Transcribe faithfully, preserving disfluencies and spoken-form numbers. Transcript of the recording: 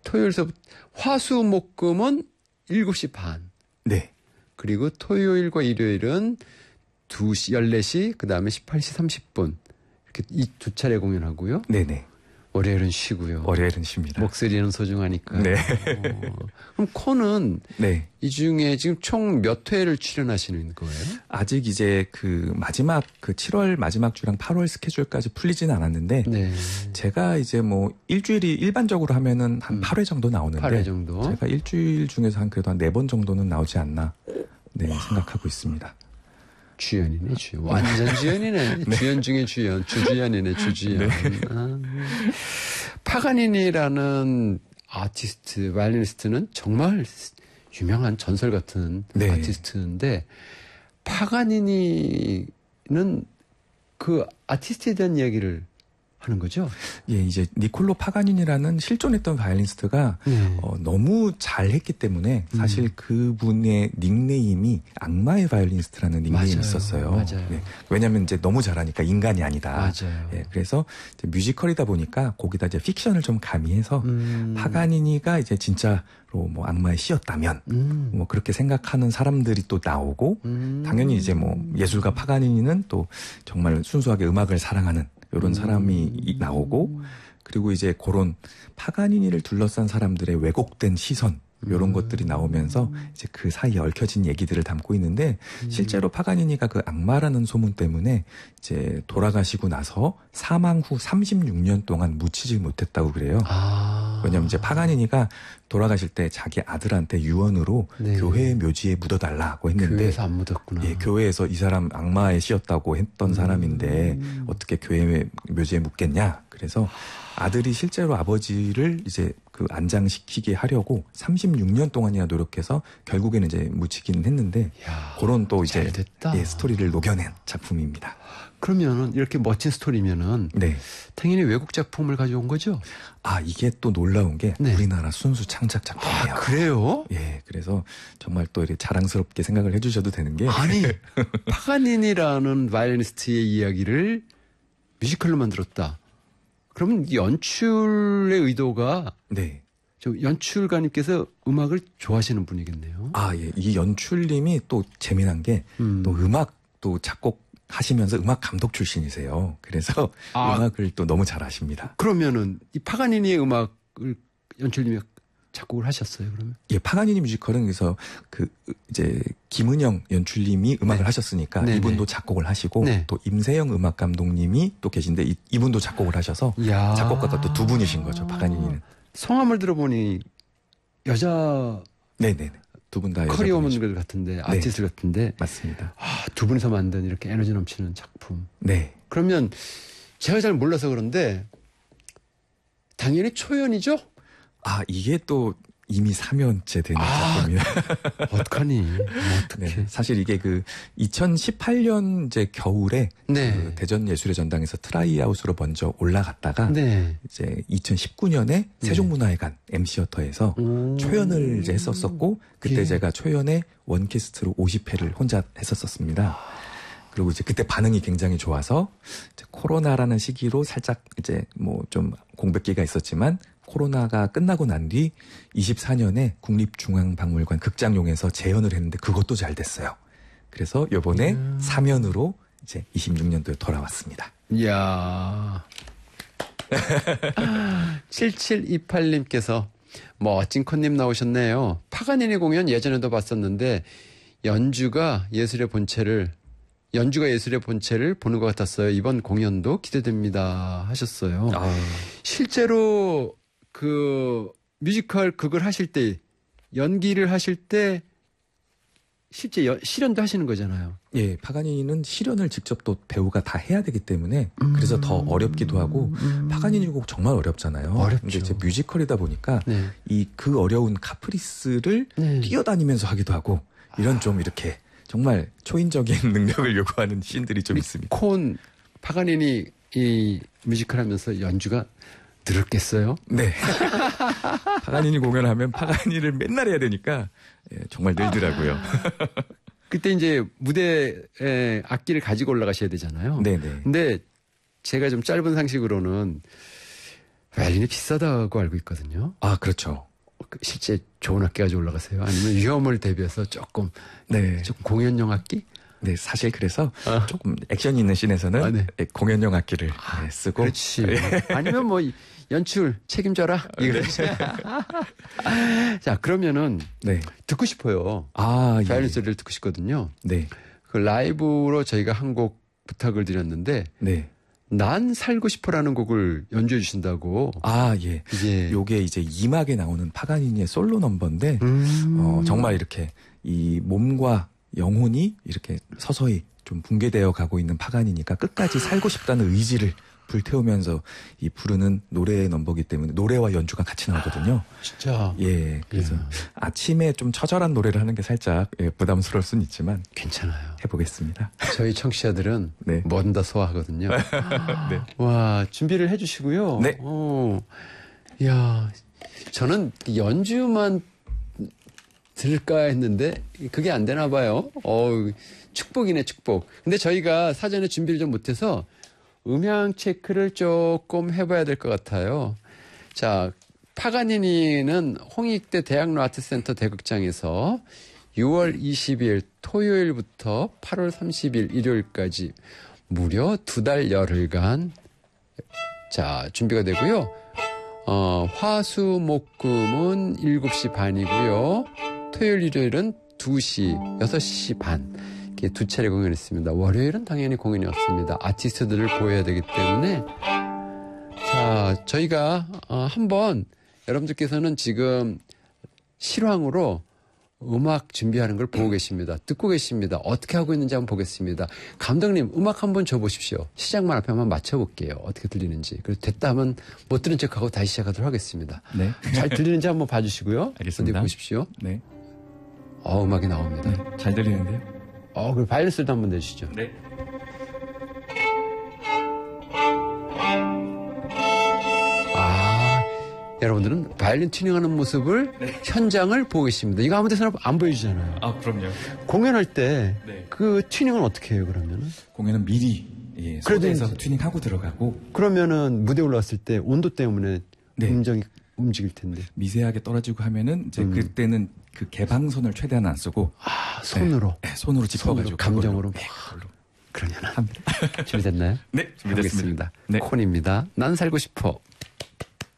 토요일서 화수목금은 일곱 시 반. 네. 그리고 토요일과 일요일은 두 시, 열네 시, 그 다음에 십팔 시 삼십 분. 이렇게 이 두 차례 공연하고요. 네네. 월요일은 쉬고요. 월요일은 쉽니다. 목소리는 소중하니까. 네. 어. 그럼 코는 네. 이 중에 지금 총 몇 회를 출연하시는 거예요? 아직 이제 그 마지막 그 칠월 마지막 주랑 팔월 스케줄까지 풀리지는 않았는데 네. 제가 이제 뭐 일주일이 일반적으로 하면은 한 음. 팔 회 정도 나오는데 팔 회 정도. 제가 일주일 중에서 한 그래도 한 네 번 정도는 나오지 않나 네, 생각하고 있습니다. 주연이네, 주연. 완전 주연이네. 네. 주연 중에 주연. 주주연이네, 주주연. 네. 아. 파가니니라는 아티스트, 바이올리니스트는 정말 유명한 전설 같은 네. 아티스트인데, 파가니니는 그 아티스트에 대한 이야기를 하는 거죠? 예, 이제 니콜로 파가니니라는 실존했던 바이올리니스트가 네. 어, 너무 잘했기 때문에 사실 음. 그분의 닉네임이 악마의 바이올리니스트라는 닉네임이 맞아요. 있었어요. 맞아요. 네, 왜냐하면 이제 너무 잘하니까 인간이 아니다. 맞아요. 예, 그래서 이제 뮤지컬이다 보니까 거기다 이제 픽션을 좀 가미해서 음. 파가니니가 이제 진짜로 뭐 악마의 시였다면 음. 뭐 그렇게 생각하는 사람들이 또 나오고 음. 당연히 이제 뭐 예술가 파가니니는 또 정말 순수하게 음악을 사랑하는 이런 사람이 음. 나오고 그리고 이제 그런 파가니니를 둘러싼 사람들의 왜곡된 시선 이런 음. 것들이 나오면서 이제 그 사이에 얽혀진 얘기들을 담고 있는데 음. 실제로 파가니니가 그 악마라는 소문 때문에 이제 돌아가시고 나서 사망 후 삼십육 년 동안 묻히지 못했다고 그래요. 아. 왜냐하면 이제 파가니니가 돌아가실 때 자기 아들한테 유언으로 네. 교회의 묘지에 묻어달라고 했는데 교회에서 안 묻었구나. 예, 교회에서 이 사람 악마의 시였다고 했던 음. 사람인데 어떻게 교회 묘지에 묻겠냐. 그래서 아들이 실제로 아버지를 이제 그 안장시키게 하려고 삼십육 년 동안이나 노력해서 결국에는 이제 묻히기는 했는데 야, 그런 또 이제 잘됐다. 예, 스토리를 녹여낸 작품입니다. 그러면은 이렇게 멋진 스토리면은 네. 당연히 외국 작품을 가져온 거죠? 아, 이게 또 놀라운 게 네. 우리나라 순수 창작 작품이에요. 아, 그래요? 예, 그래서 정말 또 이렇게 자랑스럽게 생각을 해주셔도 되는 게 아니, 파가니니라는 바이올리니스트의 이야기를 뮤지컬로 만들었다. 그러면 연출의 의도가 네. 저 연출가님께서 음악을 좋아하시는 분이겠네요. 아, 예. 이 연출님이 또 재미난 게 또 음. 음악도 작곡 하시면서 음악 감독 출신이세요. 그래서 아. 음악을 또 너무 잘 아십니다. 그러면은 이 파가니니의 음악을 연출님이 작곡을 하셨어요, 그러면? 예, 파가니니 뮤지컬은 그래서 그 이제 김은영 연출님이 음악을 네. 하셨으니까 네네. 이분도 작곡을 하시고 네. 또 임세영 음악 감독님이 또 계신데 이, 이분도 작곡을 하셔서 이야. 작곡가가 또 두 분이신 거죠, 파가니니는. 성함을 들어보니 여자 네네네. 두 분 다 커리어먼들 같은데 아티스트 같은데 맞습니다. 아, 두 분이서 만든 이렇게 에너지 넘치는 작품. 네. 그러면 제가 잘 몰라서 그런데 당연히 초연이죠? 아, 이게 또 이미 삼 년째 된 아, 작품이에요. 어떡하니? 어떡해. 네, 사실 이게 그 이천십팔 년 이제 겨울에 네. 그 대전 예술의 전당에서 트라이아웃으로 먼저 올라갔다가 네. 이제 이천십구 년에 세종문화회관 엠시어터에서 오. 초연을 이제 했었었고 그때 예. 제가 초연에 원캐스트로 오십 회를 혼자 했었었습니다. 그리고 이제 그때 반응이 굉장히 좋아서 이제 코로나라는 시기로 살짝 이제 뭐 좀 공백기가 있었지만 코로나가 끝나고 난 뒤 이십사 년에 국립중앙박물관 극장용에서 재연을 했는데 그것도 잘 됐어요. 그래서 요번에 음. 사면으로 이제 이십육 년도에 돌아왔습니다. 이야. 칠칠이팔 님께서 멋진 콘님 나오셨네요. 파가니니 공연 예전에도 봤었는데 연주가 예술의 본체를 연주가 예술의 본체를 보는 것 같았어요. 이번 공연도 기대됩니다 하셨어요. 아. 실제로 그 뮤지컬 극을 하실 때 연기를 하실 때 실제 연, 실연도 하시는 거잖아요. 예, 파가니니는 실연을 직접 또 배우가 다 해야 되기 때문에 그래서 더 어렵기도 하고 음. 파가니니 곡 정말 어렵잖아요. 어렵죠. 근데 이제 뮤지컬이다 보니까 네. 이 그 어려운 카프리스를 네. 뛰어다니면서 하기도 하고 이런 좀 이렇게 정말 초인적인 능력을 요구하는 씬들이 좀 있습니다. 콘 파가니니 이 뮤지컬 하면서 연주가 늘었겠어요? 네. 파가니니 공연하면 파가니니를 맨날 해야 되니까 예, 정말 늘더라고요. 그때 이제 무대에 악기를 가지고 올라가셔야 되잖아요. 네네. 근데 제가 좀 짧은 상식으로는 바이올린이 비싸다고 알고 있거든요. 아, 그렇죠. 실제 좋은 악기까지 올라가세요? 아니면 위험을 대비해서 조금, 네. 조금 공연용 악기? 네, 사실 그래서 아. 조금 액션이 있는 씬에서는 아, 네. 공연용 악기를 아, 네, 쓰고. 그렇지. 아니면 뭐 연출 책임져라. 이거지. 자, 그러면은 네. 듣고 싶어요. 아, 바이올린 예. 소리를 듣고 싶거든요. 네. 그 라이브로 저희가 한 곡 부탁을 드렸는데 네. 난 살고 싶어라는 곡을 연주해 주신다고. 아, 예. 예. 요게 이제 이 막에 나오는 파가니니의 솔로 넘버인데 음. 어, 정말 이렇게 이 몸과 영혼이 이렇게 서서히 좀 붕괴되어 가고 있는 파가니니까 끝까지 살고 싶다는 의지를 불태우면서 이 부르는 노래의 넘버기 때문에 노래와 연주가 같이 나오거든요. 진짜. 예. 그래서 야. 아침에 좀 처절한 노래를 하는 게 살짝 예, 부담스러울 수는 있지만 괜찮아요. 해보겠습니다. 저희 청취자들은 네. 뭐든 다 소화하거든요. 네. 와, 준비를 해 주시고요. 네. 어. 야, 저는 연주만 들을까 했는데 그게 안 되나 봐요. 어, 축복이네, 축복. 근데 저희가 사전에 준비를 좀 못해서 음향 체크를 조금 해봐야 될 것 같아요. 자, 파가니니는 홍익대 대학로 아트센터 대극장에서 유월 이십일 토요일부터 팔월 삼십일 일요일까지 무려 두 달 열흘간 자 준비가 되고요. 어, 화수목금은 일곱 시 반이고요. 토요일 일요일은 두 시, 여섯 시 반 이렇게 두 차례 공연했습니다. 월요일은 당연히 공연이 없습니다. 아티스트들을 보여야 되기 때문에 자 저희가 어, 한번 여러분들께서는 지금 실황으로 음악 준비하는 걸 보고 계십니다. 듣고 계십니다. 어떻게 하고 있는지 한번 보겠습니다. 감독님 음악 한번 줘보십시오. 시작만 앞에 한번 맞춰볼게요. 어떻게 들리는지. 그래서 됐다 하면 못 들은 척하고 다시 시작하도록 하겠습니다. 네. 잘 들리는지 한번 봐주시고요. 알겠습니다. 어디 보십시오. 네. 어 음악이 나옵니다. 네. 잘 들리는데요? 어 그리고 바이올린 소리도 한번 내주시죠. 네. 아 여러분들은 바이올린 튜닝하는 모습을 네. 현장을 보고 계십니다. 이거 아무 데서나 안 보여주잖아요. 아, 그럼요. 공연할 때 그 네. 튜닝은 어떻게 해요 그러면은? 공연은 미리 예, 그래도 소대에서 이제- 튜닝하고 들어가고 그러면은 무대 올라왔을 때 온도 때문에 네. 음정이 움직일 텐데. 미세하게 떨어지고 하면은 이제 음. 그때는 그 개방선을 최대한 안 쓰고 아 손으로. 네, 손으로 짚어가지고 손으로, 감정으로. 그걸로, 네, 그걸로 그러냐나. 합니다. 준비됐나요? 네, 준비됐습니다. 해보겠습니다. 네. 콘입니다. 난 살고 싶어.